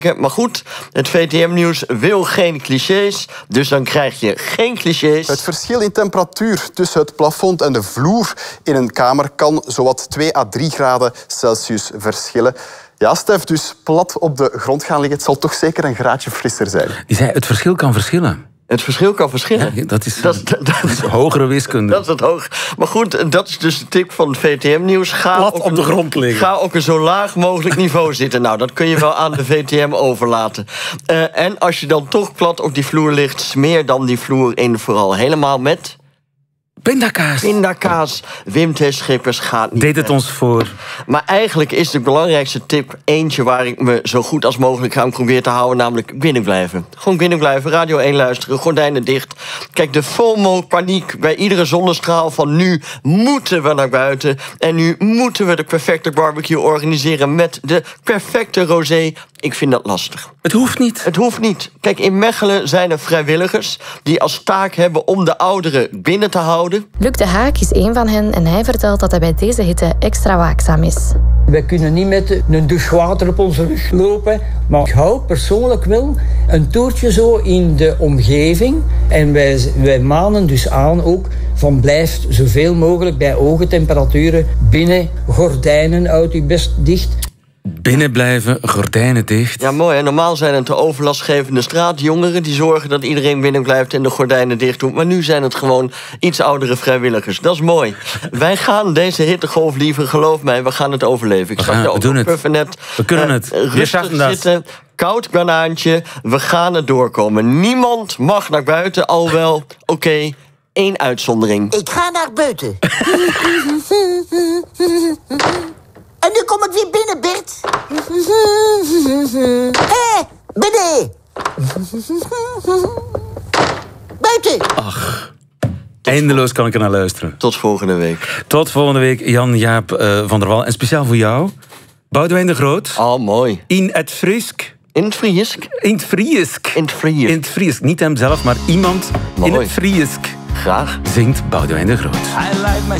Maar goed, het VTM-nieuws wil geen clichés, dus dan krijg je geen clichés. Het verschil in temperatuur tussen het plafond en de vloer in een kamer kan zowat 2 à 3 graden Celsius verschillen. Ja, Stef, dus plat op de grond gaan liggen, het zal toch zeker een graadje frisser zijn. Je zei, het verschil kan verschillen. Het verschil kan verschillen. Ja, dat is hogere wiskunde. Dat is het hoog. Maar goed, dat is dus de tip van het VTM-nieuws. Plat op de grond liggen. Ga op een zo laag mogelijk niveau zitten. Nou, dat kun je wel aan de VTM overlaten. En als je dan toch plat op die vloer ligt, smeer dan die vloer in vooral helemaal met... Pindakaas. Pindakaas. Wim T. Schippers gaat niet. Deed het ons voor. Maar eigenlijk is de belangrijkste tip eentje waar ik me zo goed als mogelijk aan probeer te houden, namelijk binnen blijven. Gewoon binnen blijven, Radio 1 luisteren, gordijnen dicht. Kijk, de FOMO-paniek bij iedere zonnestraal van nu moeten we naar buiten. En nu moeten we de perfecte barbecue organiseren met de perfecte rosé. Ik vind dat lastig. Het hoeft niet. Het hoeft niet. Kijk, in Mechelen zijn er vrijwilligers die als taak hebben om de ouderen binnen te houden. Luc de Haak is een van hen en hij vertelt dat hij bij deze hitte extra waakzaam is. Wij kunnen niet met een douche water op onze rug lopen, maar ik hou persoonlijk wel een toertje zo in de omgeving. En wij manen dus aan ook van blijf zoveel mogelijk bij hoge temperaturen binnen, gordijnen houd u best dicht. Binnen blijven, gordijnen dicht. Ja, mooi. Hè? Normaal zijn het de overlastgevende straatjongeren die zorgen dat iedereen binnen blijft en de gordijnen dicht doet. Maar nu zijn het gewoon iets oudere vrijwilligers. Dat is mooi. Wij gaan deze hittegolf liever, geloof mij, we gaan het overleven. We doen het. We kunnen het. Rustig zitten, koud banaantje, we gaan het doorkomen. Niemand mag naar buiten, alhoewel, oké, 1 uitzondering. Ik ga naar buiten. En nu kom ik weer binnen, Bert. Hé, binnen. Buiten. Ach, eindeloos kan ik er naar luisteren. Tot volgende week. Tot volgende week, Jan-Jaap van der Wal. En speciaal voor jou, Boudewijn de Groot. Oh, mooi. In het Friesk. In het Friesk? In het Friesk. In het Friesk. In het Friesk. Niet hemzelf, maar iemand mooi. in het Friesk. Graag. Zingt Boudewijn de Groot. I like my